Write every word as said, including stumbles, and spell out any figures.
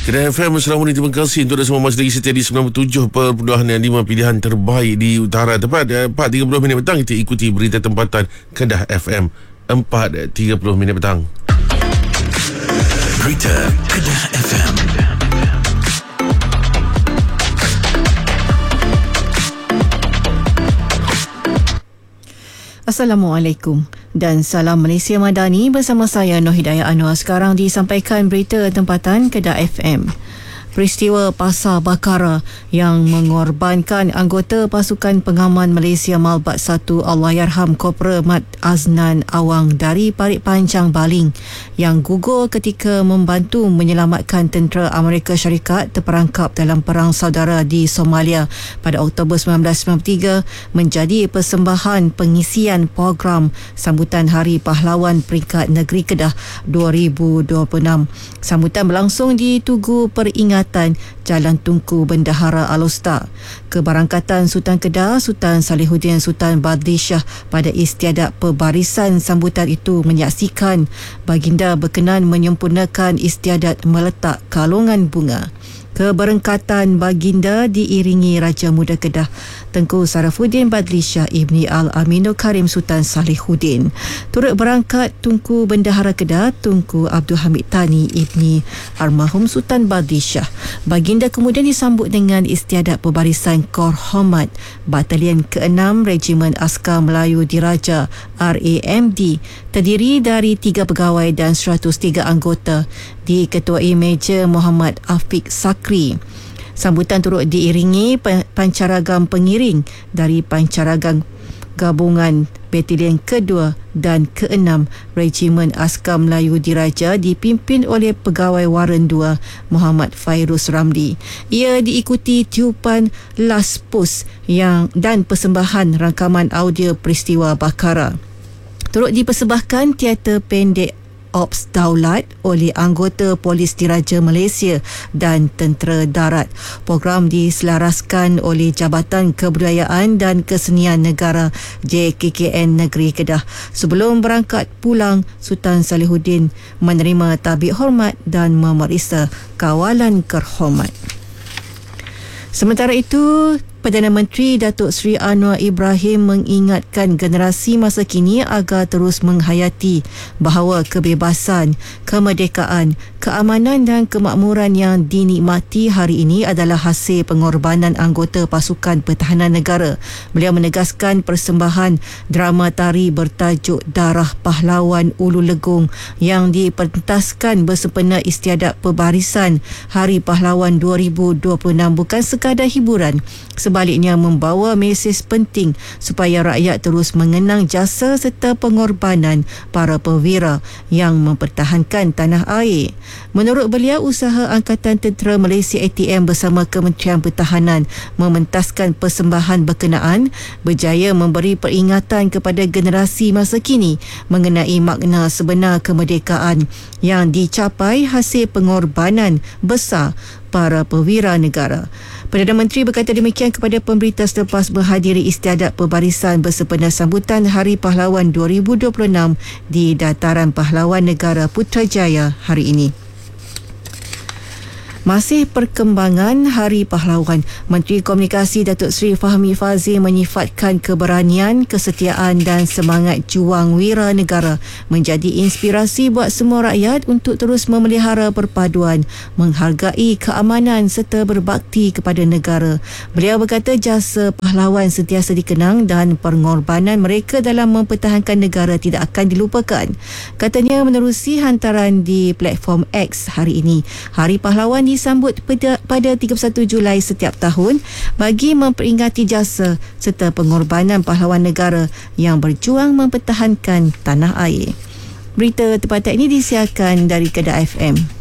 Kedah F M, Assalamualaikum, terima kasih untuk semua masih lagi setia di sembilan puluh tujuh perpuluhan lima pilihan terbaik di utara. Tepat empat tiga puluh minit petang kita ikuti berita tempatan Kedah F M empat tiga puluh minit petang. Berita Kedah F M. Assalamualaikum dan salam Malaysia Madani, bersama saya Noh Hidayah Anwar. Sekarang disampaikan berita tempatan Kedah F M. Peristiwa Pasar Bakara yang mengorbankan anggota pasukan pengaman Malaysia Malbat satu Allahyarham Kopral Mat Aznan Awang dari Parit Panjang Baling yang gugur ketika membantu menyelamatkan tentera Amerika Syarikat terperangkap dalam perang saudara di Somalia pada Oktober sembilan belas sembilan puluh tiga menjadi persembahan pengisian program sambutan Hari Pahlawan Peringkat Negeri Kedah dua ribu dua puluh enam. Sambutan berlangsung di Tugu Peringatan Jalan Tunku Bendahara Alostar. Keberangkatan Sultan Kedah Sultan Salihuddin Sultan Badli Shah pada istiadat pembarisan sambutan itu menyaksikan baginda berkenan menyempurnakan istiadat meletak kalungan bunga. Keberangkatan baginda diiringi Raja Muda Kedah Tengku Sarafuddin Badli Shah Ibni Al-Aminul Karim Sultan Salihuddin. Turut berangkat Tunku Bendahara Kedah Tunku Abdul Hamid Thani Ibni Almarhum Sultan Badli Shah. Baginda kemudian disambut dengan istiadat pembarisan Kor Hormat Batalion keenam Regimen Askar Melayu Diraja R A M D terdiri dari tiga pegawai dan seratus tiga anggota, diketuai Meja Muhammad Afiq Sakri. Sambutan turut diiringi pancaragam pengiring dari pancaragam gabungan Batalion kedua dan keenam Regimen Askar Melayu Diraja dipimpin oleh Pegawai Waran dua Muhammad Fairuz Ramli. Ia diikuti tiupan last post yang dan persembahan rangkaman audio peristiwa Bakara. Turut dipersembahkan teater pendek Ops Daulat oleh anggota Polis Diraja Malaysia dan Tentera Darat. Program diselaraskan oleh Jabatan Kebudayaan dan Kesenian Negara J K K N Negeri Kedah. Sebelum berangkat pulang, Sultan Salihuddin menerima tabik hormat dan memeriksa kawalan kerhormat. Sementara itu, Perdana Menteri Datuk Seri Anwar Ibrahim mengingatkan generasi masa kini agar terus menghayati bahawa kebebasan, kemerdekaan, keamanan dan kemakmuran yang dinikmati hari ini adalah hasil pengorbanan anggota pasukan pertahanan negara. Beliau menegaskan persembahan drama tari bertajuk Darah Pahlawan Ulu Legung yang dipentaskan bersempena istiadat pembarisan Hari Pahlawan dua ribu dua puluh enam bukan sekadar hiburan, sebaliknya membawa mesej penting supaya rakyat terus mengenang jasa serta pengorbanan para perwira yang mempertahankan tanah air. Menurut beliau, usaha Angkatan Tentera Malaysia A T M bersama Kementerian Pertahanan mementaskan persembahan berkenaan berjaya memberi peringatan kepada generasi masa kini mengenai makna sebenar kemerdekaan yang dicapai hasil pengorbanan besar para perwira negara. Perdana Menteri berkata demikian kepada pemberita selepas menghadiri istiadat pembarisan bersempena sambutan Hari Pahlawan dua ribu dua puluh enam di Dataran Pahlawan Negara Putrajaya hari ini. Masih perkembangan Hari Pahlawan, Menteri Komunikasi Datuk Seri Fahmi Fazil menyifatkan keberanian, kesetiaan dan semangat juang wira negara menjadi inspirasi buat semua rakyat untuk terus memelihara perpaduan, menghargai keamanan serta berbakti kepada negara. Beliau berkata jasa pahlawan sentiasa dikenang dan pengorbanan mereka dalam mempertahankan negara tidak akan dilupakan. Katanya menerusi hantaran di platform X hari ini, Hari Pahlawan disambut pada, pada tiga puluh satu Julai setiap tahun bagi memperingati jasa serta pengorbanan pahlawan negara yang berjuang mempertahankan tanah air. Berita tempatan ini disiarkan dari Kedah F M.